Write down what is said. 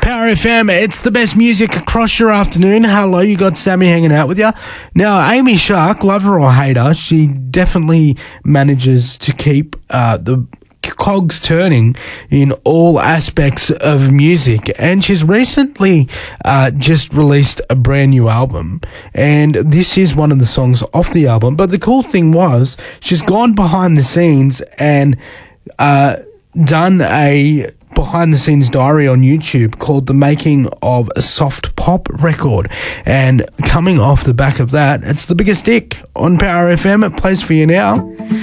Power FM, it's the best music across your afternoon. Hello, you got Sammy hanging out with you. Now, Amy Shark, love her or hate her, she definitely manages to keep the cogs turning in all aspects of music, and she's recently just released a brand new album, and this is one of the songs off the album. But the cool thing was she's gone behind the scenes and done a behind the scenes diary on YouTube called The Making of a Soft Pop Record, and coming off the back of that, it's The Biggest Dick on Power FM. It plays for you now.